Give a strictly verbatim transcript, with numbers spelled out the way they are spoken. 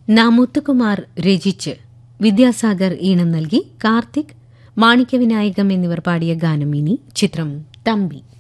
നാ മുത്തുകുമാർ രചിച്ച് വിദ്യാസാഗർ ഈണം നൽകി കാർത്തിക്, മാണിക്യവിനായകം എന്നിവർ പാടിയ ഗാനം. ഇനി ചിത്രം തമ്പി.